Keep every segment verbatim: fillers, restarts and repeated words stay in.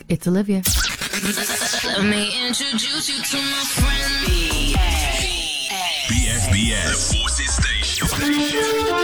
It's Olivia. Let me introduce you to my friend B S B S, the Forces Station.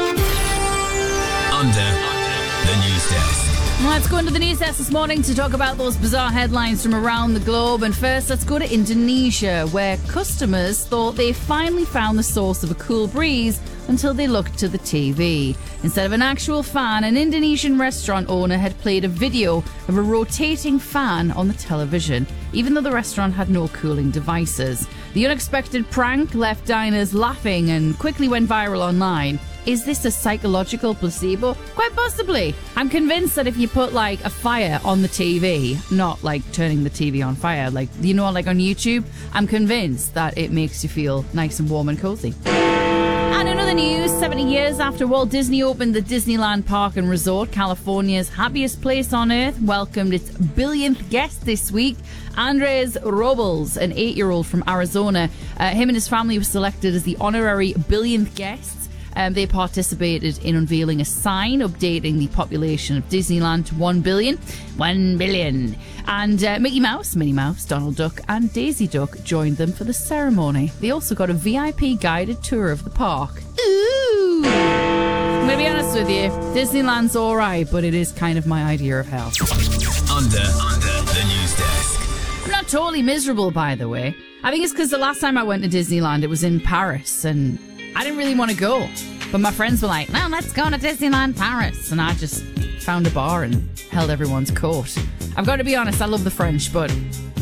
Under the news desk. Let's go into the news desk this morning to talk about those bizarre headlines from around the globe. And first, let's go to Indonesia, where customers thought they finally found the source of a cool breeze until they looked to the T V. Instead of an actual fan, an Indonesian restaurant owner had played a video of a rotating fan on the television, even though the restaurant had no cooling devices. The unexpected prank left diners laughing and quickly went viral online. Is this a psychological placebo? Quite possibly. I'm convinced that if you put like a fire on the T V, not like turning the T V on fire, like, you know, like on YouTube, I'm convinced that it makes you feel nice and warm and cozy. And in other news, seventy years after Walt Disney opened the Disneyland Park and Resort, California's happiest place on earth welcomed its billionth guest this week. Andres Robles, an eight-year-old from Arizona. Uh, him and his family were selected as the honorary billionth guests. Um, they participated in unveiling a sign updating the population of Disneyland to one billion. one billion. And uh, Mickey Mouse, Minnie Mouse, Donald Duck and Daisy Duck joined them for the ceremony. They also got a V I P guided tour of the park. Ooh! I'm going to be honest with you, Disneyland's alright, but it is kind of my idea of hell. Under, under the news desk. I'm not totally miserable, by the way. I think it's because the last time I went to Disneyland, it was in Paris, and I didn't really want to go, but my friends were like, no, let's go to Disneyland Paris. And I just found a bar and held everyone's coat. I've got to be honest, I love the French, but